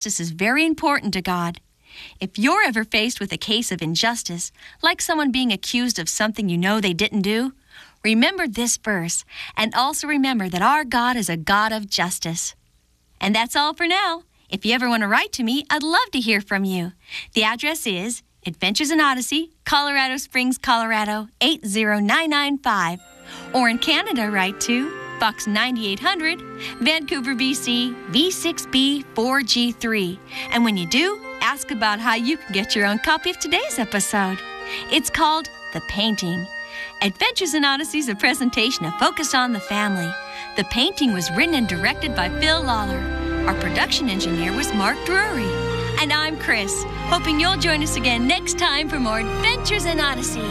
Justice is very important to God. If you're ever faced with a case of injustice, like someone being accused of something you know they didn't do, remember this verse, and also remember that our God is a God of justice. And that's all for now. If you ever want to write to me, I'd love to hear from you. The address is Adventures in Odyssey, Colorado Springs, Colorado, 80995. Or in Canada, write to Box 9800, Vancouver, BC, V6B 4G3. And when you do, ask about how you can get your own copy of today's episode. It's called The Painting. Adventures in Odyssey is a presentation of Focus on the Family. The Painting was written and directed by Phil Lawler. Our production engineer was Mark Drury. And I'm Chris, hoping you'll join us again next time for more Adventures in Odyssey.